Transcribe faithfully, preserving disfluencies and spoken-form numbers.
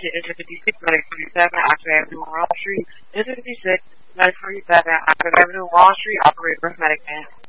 to enter fifty-six Medic forty-seven, Oxford Avenue, Wall Street. Enter fifty-six Medic forty-seven, Oxford Avenue, Wall Street. Operator, Medic Man.